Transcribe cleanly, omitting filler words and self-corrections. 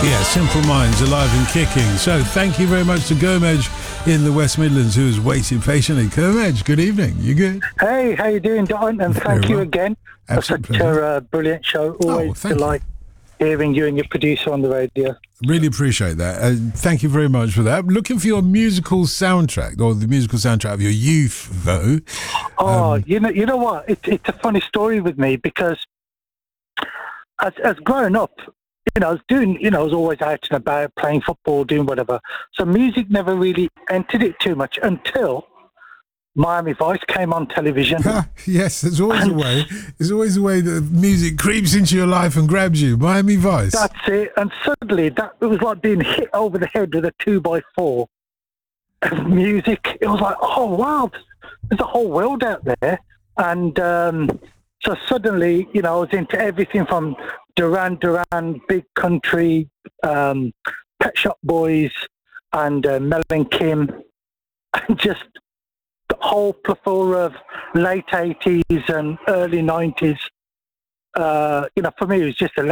Yeah, Simple Minds, alive and kicking. So thank you very much to Gomej in the West Midlands, who has waited patiently. Gomej, good evening. You good? Hey, how you doing, Don? And thank you again for Absolute such a brilliant show. Always delight hearing you and your producer on the radio. Really appreciate that. Thank you very much for that. I'm looking for your musical soundtrack, or the musical soundtrack of your youth, though. Oh, you know what? It's a funny story with me because as growing up, I was always out and about, playing football, doing whatever. So music never really entered it too much until Miami Vice came on television. Yes, there's always a way. There's always a way that music creeps into your life and grabs you. Miami Vice. That's it. And suddenly, it was like being hit over the head with a 2x4 of music. It was like, oh, wow, there's a whole world out there. And so suddenly, I was into everything from Duran Duran, Big Country, Pet Shop Boys, and Mel and Kim, and just the whole plethora of late 80s and early 90s. For me, it was just electric.